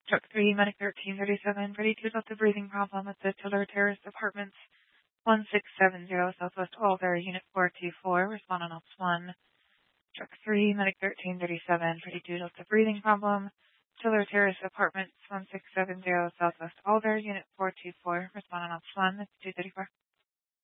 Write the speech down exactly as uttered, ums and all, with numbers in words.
Truck three, Medic thirteen thirty-seven, ready to adopt a breathing problem at the Tiller Terrace Apartments, one six seven zero Southwest Alder, Unit four two four, respond on ops one. Truck three, Medic thirteen thirty-seven, ready to adopt a breathing problem, Tiller Terrace Apartments, one six seven zero Southwest Alder, Unit four two four, respond on ops one, that's two thirty-four.